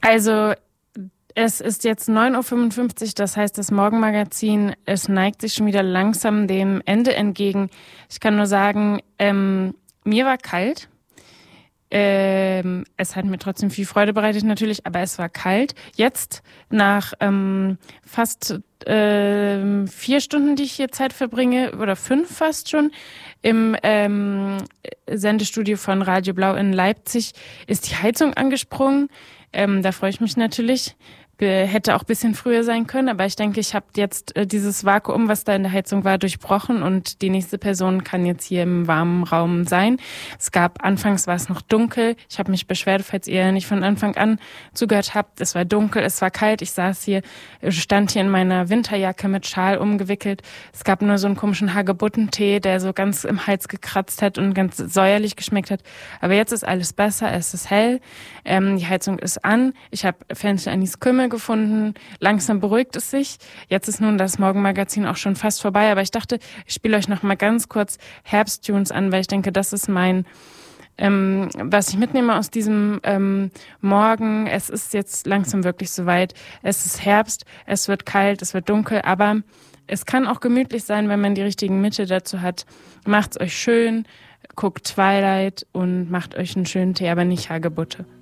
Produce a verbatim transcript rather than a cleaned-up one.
Also es ist jetzt neun Uhr fünfundfünfzig, das heißt, das Morgenmagazin, es neigt sich schon wieder langsam dem Ende entgegen. Ich kann nur sagen, ähm, mir war kalt. Ähm, es hat mir trotzdem viel Freude bereitet natürlich, aber es war kalt. Jetzt nach ähm, fast ähm, vier Stunden, die ich hier Zeit verbringe, oder fünf fast schon, im ähm, Sendestudio von Radio Blau in Leipzig, ist die Heizung angesprungen. Ähm, da freue ich mich natürlich. Be- Hätte auch ein bisschen früher sein können, aber ich denke, ich habe jetzt äh, dieses Vakuum, was da in der Heizung war, durchbrochen und die nächste Person kann jetzt hier im warmen Raum sein. Es gab, anfangs war es noch dunkel. Ich habe mich beschwert, falls ihr nicht von Anfang an zugehört habt. Es war dunkel, es war kalt. Ich saß hier, stand hier in meiner Winterjacke mit Schal umgewickelt. Es gab nur so einen komischen Hagebuttentee, der so ganz im Hals gekratzt hat und ganz säuerlich geschmeckt hat. Aber jetzt ist alles besser, es ist hell, ähm, die Heizung ist an. Ich habe Fenchel Anis Kümmel gefunden. Langsam beruhigt es sich. Jetzt ist nun das Morgenmagazin auch schon fast vorbei, aber ich dachte, ich spiele euch noch mal ganz kurz Herbsttunes an, weil ich denke, das ist mein, ähm, was ich mitnehme aus diesem ähm, Morgen. Es ist jetzt langsam wirklich soweit. Es ist Herbst, es wird kalt, es wird dunkel, aber es kann auch gemütlich sein, wenn man die richtigen Mittel dazu hat. Macht's euch schön, guckt Twilight und macht euch einen schönen Tee, aber nicht Hagebutte.